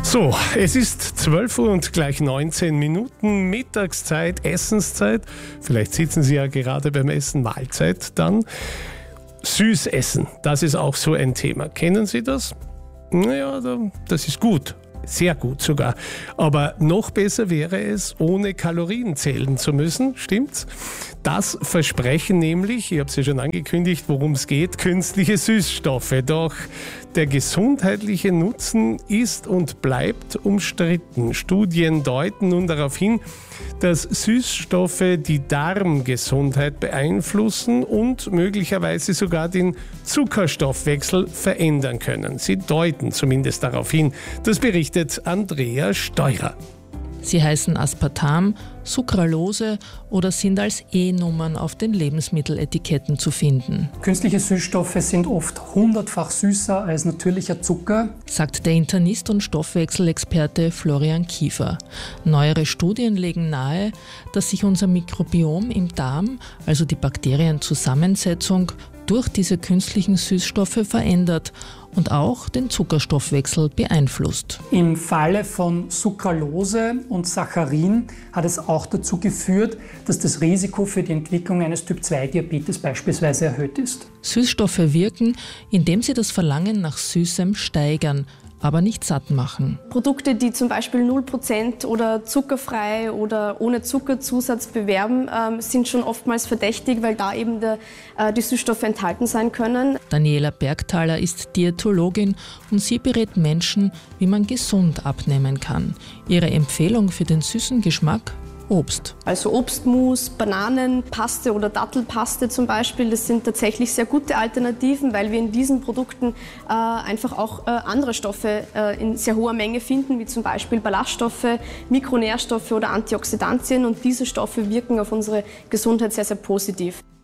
So, es ist 12 Uhr und gleich 19 Minuten, Mittagszeit, Essenszeit. Vielleicht sitzen Sie ja gerade beim Essen, Mahlzeit dann. Süßessen, das ist auch so ein Thema. Kennen Sie das? Naja, das ist gut. Sehr gut sogar. Aber noch besser wäre es, ohne Kalorien zählen zu müssen. Stimmt's? Das versprechen nämlich, ich habe es ja schon angekündigt, worum es geht, künstliche Süßstoffe. Doch der gesundheitliche Nutzen ist und bleibt umstritten. Studien deuten nun darauf hin, dass Süßstoffe die Darmgesundheit beeinflussen und möglicherweise sogar den Zuckerstoffwechsel verändern können. Sie deuten zumindest darauf hin. Das berichtet Andrea Steurer. Sie heißen Aspartam, Sucralose oder sind als E-Nummern auf den Lebensmitteletiketten zu finden. Künstliche Süßstoffe sind oft 100-fach süßer als natürlicher Zucker, sagt der Internist und Stoffwechselexperte Florian Kiefer. Neuere Studien legen nahe, dass sich unser Mikrobiom im Darm, also die Bakterienzusammensetzung, durch diese künstlichen Süßstoffe verändert und auch den Zuckerstoffwechsel beeinflusst. Im Falle von Sucralose und Saccharin hat es auch dazu geführt, dass das Risiko für die Entwicklung eines Typ-2-Diabetes beispielsweise erhöht ist. Süßstoffe wirken, indem sie das Verlangen nach Süßem steigern, aber nicht satt machen. Produkte, die zum Beispiel 0% oder zuckerfrei oder ohne Zuckerzusatz bewerben, sind schon oftmals verdächtig, weil da eben die Süßstoffe enthalten sein können. Daniela Bergthaler ist Diätologin und sie berät Menschen, wie man gesund abnehmen kann. Ihre Empfehlung für den süßen Geschmack? Obst. Also Obstmus, Bananenpaste oder Dattelpaste zum Beispiel, das sind tatsächlich sehr gute Alternativen, weil wir in diesen Produkten einfach auch andere Stoffe in sehr hoher Menge finden, wie zum Beispiel Ballaststoffe, Mikronährstoffe oder Antioxidantien, und diese Stoffe wirken auf unsere Gesundheit sehr, sehr positiv.